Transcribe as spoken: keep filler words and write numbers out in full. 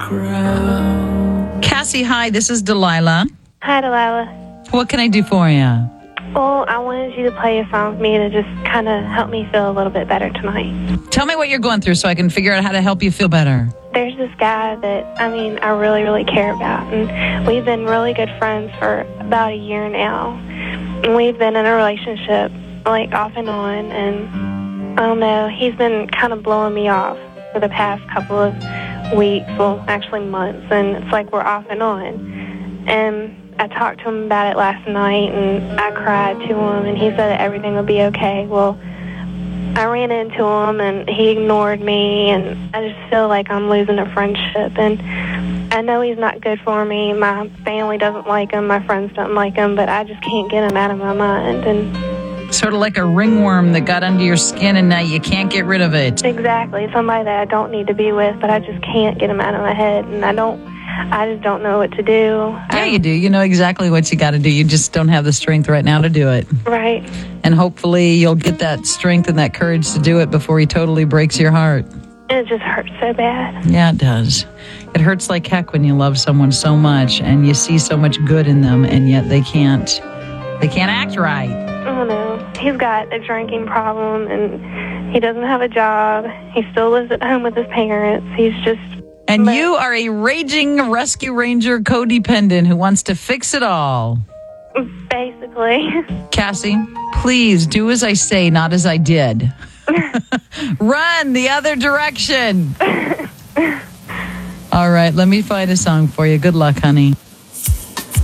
crowd. Cassie, hi, this is Delilah. Hi, Delilah. What can I do for you? Well, I wanted you to play a song with me to just kind of help me feel a little bit better tonight. Tell me what you're going through so I can figure out how to help you feel better. There's this guy that, I mean, I really, really care about, and we've been really good friends for about a year now. And we've been in a relationship, like, off and on, and I don't know, he's been kind of blowing me off for the past couple of weeks, well, actually months, and it's like we're off and on. And I talked to him about it last night, and I cried to him, and he said that everything would be okay. Well, I ran into him, and he ignored me, and I just feel like I'm losing a friendship. And I know he's not good for me. My family doesn't like him. My friends don't like him, but I just can't get him out of my mind. And sort of like a ringworm that got under your skin, and now you can't get rid of it. Exactly. Somebody that I don't need to be with, but I just can't get him out of my head, and I don't... I just don't know what to do. Yeah, you do. You know exactly what you got to do. You just don't have the strength right now to do it. Right. And hopefully you'll get that strength and that courage to do it before he totally breaks your heart. It just hurts so bad. Yeah, it does. It hurts like heck when you love someone so much and you see so much good in them, and yet they can't, they can't act right. I don't know. He's got a drinking problem, and he doesn't have a job. He still lives at home with his parents. He's just... And but, you are a raging rescue ranger codependent who wants to fix it all. Basically. Cassie, please do as I say, not as I did. Run the other direction. All right, let me find a song for you. Good luck, honey.